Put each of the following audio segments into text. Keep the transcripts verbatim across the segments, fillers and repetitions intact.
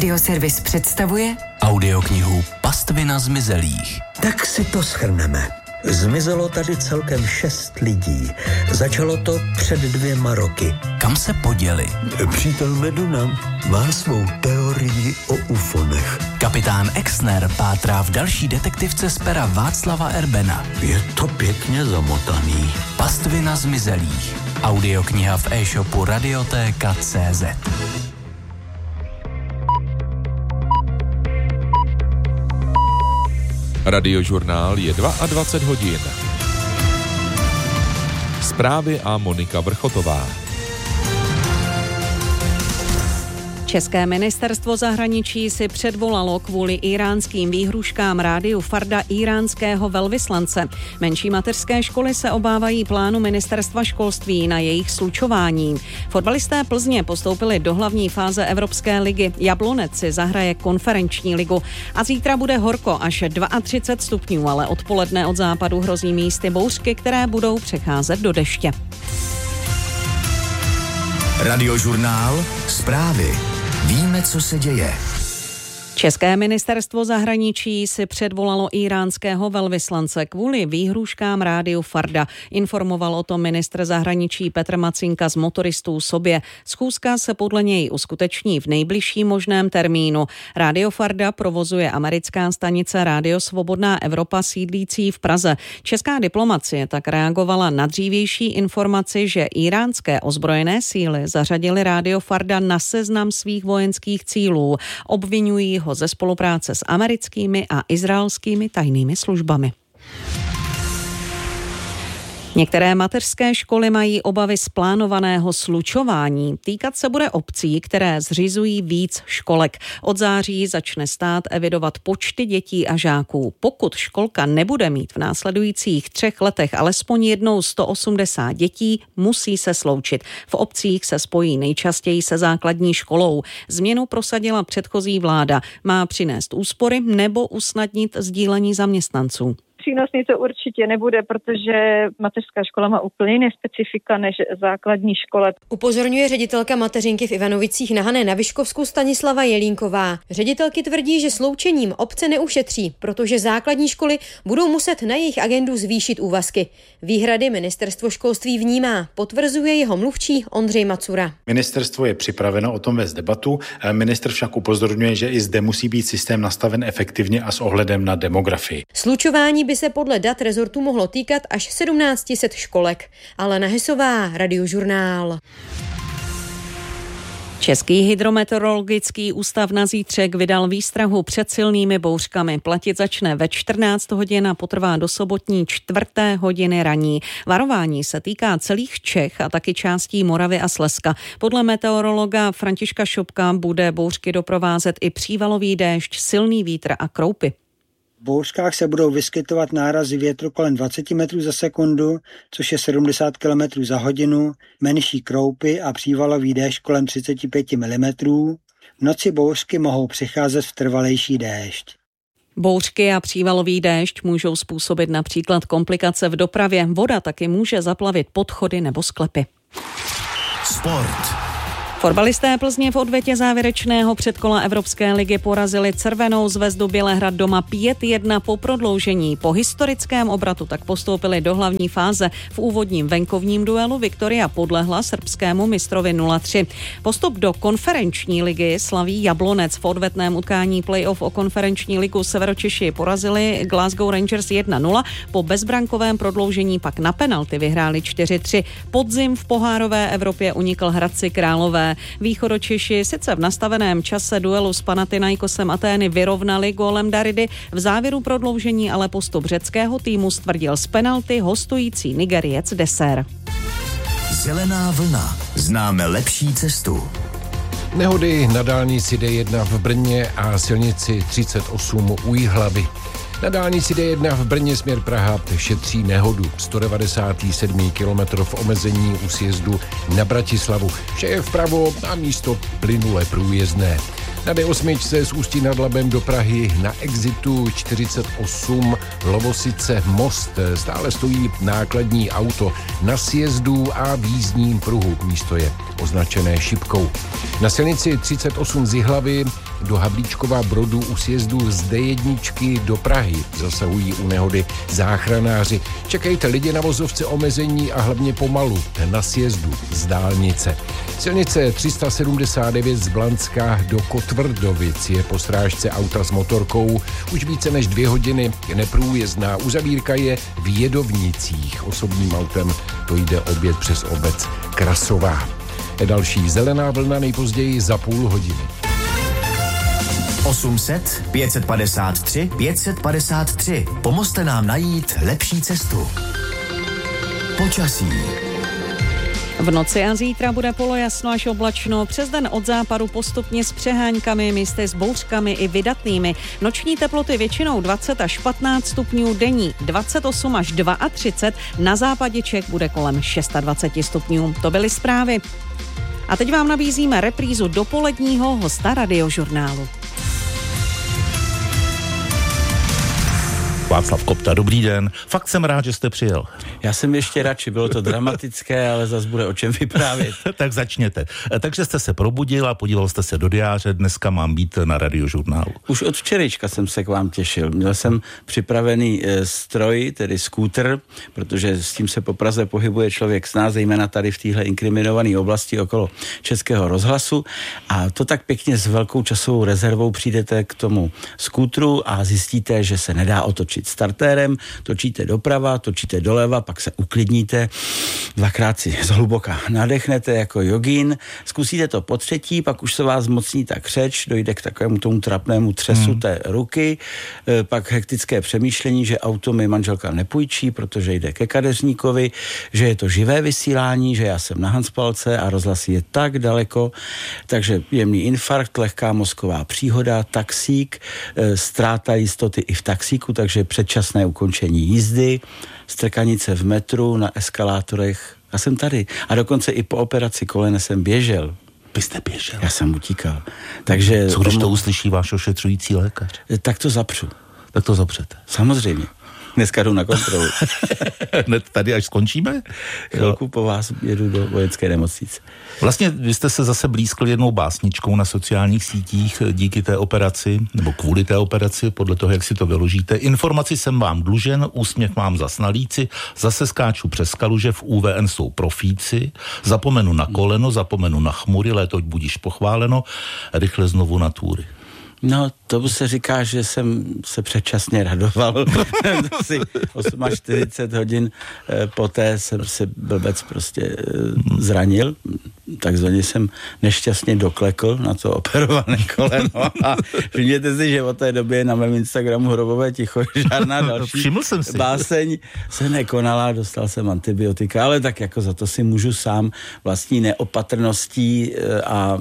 Radioservis představuje audioknihu Pastvina zmizelých. Tak si to shrneme. Zmizelo tady celkem šest lidí. Začalo to před dvěma roky. Kam se poděli? Přítel Meduna má svou teorii o ufonech. Kapitán Exner pátrá v další detektivce z pera Václava Erbena. Je to pěkně zamotaný. Pastvina zmizelých. Audiokniha v e-shopu Radiotéka tečka cé zet. Radiožurnál je dvacet dva hodin. Zprávy a Monika Vrchotová. České ministerstvo zahraničí si předvolalo kvůli íránským výhruškám rádiu Farda íránského velvyslance. Menší mateřské školy se obávají plánu ministerstva školství na jejich slučování. Fotbalisté Plzně postoupili do hlavní fáze Evropské ligy. Jablonec si zahraje konferenční ligu. A zítra bude horko až třicet dva stupňů, ale odpoledne od západu hrozí místy bouřky, které budou přecházet do deště. Radiožurnál Zprávy. Víme, co se děje. České ministerstvo zahraničí si předvolalo íránského velvyslance kvůli výhruškám rádiu Farda. Informoval o tom ministr zahraničí Petr Macinka z Motoristů Sobě. Schůzka se podle něj uskuteční v nejbližším možném termínu. Rádio Farda provozuje americká stanice Rádio Svobodná Evropa sídlící v Praze. Česká diplomacie tak reagovala na dřívější informaci, že íránské ozbrojené síly zařadily rádio Farda na seznam svých vojenských cílů. Obviňují ho ze spolupráce s americkými a izraelskými tajnými službami. Některé mateřské školy mají obavy z plánovaného slučování. Týkat se bude obcí, které zřizují víc školek. Od září začne stát evidovat počty dětí a žáků. Pokud školka nebude mít v následujících třech letech alespoň jednou sto osmdesát dětí, musí se sloučit. V obcích se spojí nejčastěji se základní školou. Změnu prosadila předchozí vláda. Má přinést úspory nebo usnadnit sdílení zaměstnanců. Přínosný to určitě nebude, protože mateřská škola má úplně jiné specifika než základní škola. Upozorňuje ředitelka mateřinky v Ivanovicích na Hané na Vyškovsku Stanislava Jelínková. Ředitelky tvrdí, že sloučením obce neušetří, protože základní školy budou muset na jejich agendu zvýšit úvazky. Výhrady ministerstvo školství vnímá, potvrzuje jeho mluvčí Ondřej Macura. Ministerstvo je připraveno o tom vést debatu, ministr však upozorňuje, že i zde musí být systém nastaven efektivně a s ohledem na demografii. Slučování by se podle dat rezortu mohlo týkat až sedmnáct set školek. Alena Hesová, Radiožurnál. Český hydrometeorologický ústav na zítřek vydal výstrahu před silnými bouřkami. Platit začne ve čtrnáct hodin a potrvá do sobotní čtvrté hodiny raní. Varování se týká celých Čech a taky částí Moravy a Slezska. Podle meteorologa Františka Šopka bude bouřky doprovázet i přívalový déšť, silný vítr a kroupy. V bouřkách se budou vyskytovat nárazy větru kolem dvacet metrů za sekundu, což je sedmdesát kilometrů za hodinu, menší kroupy a přívalový déšť kolem třicet pět milimetrů. V noci bouřky mohou přecházet v trvalejší déšť. Bouřky a přívalový déšť můžou způsobit například komplikace v dopravě. Voda taky může zaplavit podchody nebo sklepy. Sport. Fotbalisté Plzně v odvětě závěrečného předkola Evropské ligy porazili Crvenou zvezdu Bělehrad doma pět jedna po prodloužení. Po historickém obratu tak postoupili do hlavní fáze. V úvodním venkovním duelu Viktoria podlehla srbskému mistrovi nula tři. Postup do konferenční ligy slaví Jablonec. V odvetném utkání playoff o konferenční ligu Severočeši porazili Glasgow Rangers jedna nula. Po bezbrankovém prodloužení pak na penalty vyhráli čtyři tři. Podzim v pohárové Evropě unikl Hradci Králové. Východočeši sice v nastaveném čase duelu s Panathinaikosem Atény vyrovnali gólem Daridy, v závěru prodloužení ale postup řeckého týmu stvrdil z penalty hostující Nigeriec Deser. Zelená vlna. Známe lepší cestu. Nehody na dálnici D jedna v Brně a silnici třicet osm u Jihlavy. Na dálnici D jedna v Brně směr Praha šetří nehodu. sto devadesát sedm kilometrů v omezení u sjezdu na Bratislavu. Vše je vpravo a místo plynule průjezdné. Na D osm z Ústí nad Labem do Prahy na exitu čtyřicet osm Lovosice Most stále stojí nákladní auto na sjezdu a v jízdním pruhu. Místo je označené šipkou. Na silnici třicet osm z Jihlavy do Havlíčkova Brodu u sjezdu z D jedna do Prahy zasahují u nehody záchranáři. Čekejte lidi na vozovce omezení a hlavně pomalu na sjezdu z dálnice. Silnice tři sta sedmdesát devět z Blanská do Kotvrdovic je po srážce auta s motorkou už více než dvě hodiny neprůjezdná. Uzavírka je v Jedovnicích. Osobním autem to jde obět přes obec Krasová. Další zelená vlna nejpozději za půl hodiny. osm set pět set padesát tři pět set padesát tři. Pomozte nám najít lepší cestu. Počasí. V noci a zítra bude polojasno až oblačno, přes den od západu postupně s přeháňkami, místy s bouřkami i vydatnými. Noční teploty většinou dvacet až patnáct stupňů, denní dvacet osm až třicet dva, na západě Čech bude kolem dvacet šest stupňů. To byly zprávy. A teď vám nabízíme reprízu dopoledního hosta Radiožurnálu. Václav Kopta, dobrý den. Fakt jsem rád, že jste přijel. Já jsem ještě radši, bylo to dramatické, ale zas bude o čem vyprávět. Tak začněte. Takže jste se probudil a podíval jste se do diáře, dneska mám být na Radiožurnálu. Už od včerejška jsem se k vám těšil. Měl jsem připravený e, stroj, tedy skútr, protože s tím se po Praze pohybuje člověk s nás, zejména tady v téhle inkriminované oblasti okolo Českého rozhlasu. A to tak pěkně s velkou časovou rezervou přijdete k tomu skútru a zjistíte, že se nedá otočit startérem, točíte doprava, točíte doleva, pak se uklidníte, dvakrát si zhluboka nadechnete jako jogín, zkusíte to po třetí, pak už se vás mocní ta křeč, dojde k takovému tomu trapnému třesu hmm. té ruky, pak hektické přemýšlení, že auto mi manželka nepůjčí, protože jde ke kadeřníkovi, že je to živé vysílání, že já jsem na Hanspalce a rozhlas je tak daleko, takže jemný infarkt, lehká mozková příhoda, taxík, ztráta jistoty i v taxíku, takže předčasné ukončení jízdy, strkanice v metru, na eskalátorech. Já jsem tady. A dokonce i po operaci kolene jsem běžel. Vy jste běžel? Já jsem utíkal. Takže co když to uslyší váš ošetřující lékař? Tak to zapřu. Tak to zapřete. Samozřejmě. Dneska jdu na kontrolu. Hned tady, až skončíme? Chvilku po vás jedu do vojenské nemocnice. Vlastně vy jste se zase blízkl jednou básničkou na sociálních sítích díky té operaci, nebo kvůli té operaci, podle toho, jak si to vyložíte. Informaci jsem vám dlužen, úsměv mám zas na líci, zase skáču přes skalu, že v U V N jsou profíci, zapomenu na koleno, zapomenu na chmury, létoť budíš pochváleno, rychle znovu na túry. No, to se říká, že jsem se předčasně radoval. Asi čtyřicet osm hodin eh, poté jsem se blbec prostě eh, zranil. Takzvaně jsem nešťastně doklekl na to operované koleno. A všimněte si, že od té doby na mém Instagramu hrobové ticho, žádná další báseň se nekonala, dostal jsem antibiotika, ale tak jako za to si můžu sám vlastní neopatrností eh, a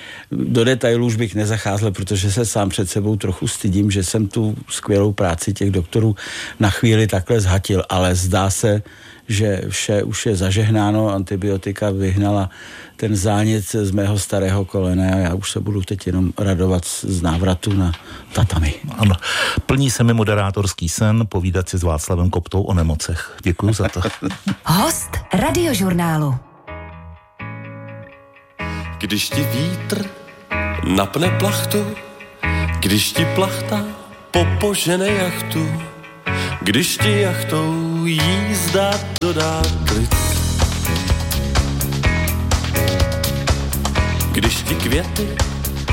do detailů už bych nezacházel, protože se sám před sebou trochu stydím, že jsem tu skvělou práci těch doktorů na chvíli takhle zhatil, ale zdá se, že vše už je zažehnáno, antibiotika vyhnala ten zánět z mého starého kolena a já už se budu teď jenom radovat z návratu na tatami. Ano, plní se mi moderátorský sen povídat si s Václavem Koptou o nemocech. Děkuju za to. Host Radiožurnálu. Když ti vítr napne plachtu, když ti plachta popožene jachtu, když ti jachtou jízda dodá klid. Když ti květy